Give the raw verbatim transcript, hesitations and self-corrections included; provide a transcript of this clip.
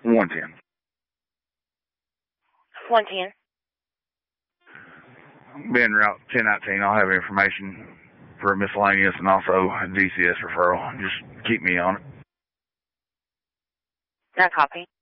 one ten. one ten. Being route ten nineteen, I'll have information for miscellaneous and also a D C S referral. Just keep me on it. I copy.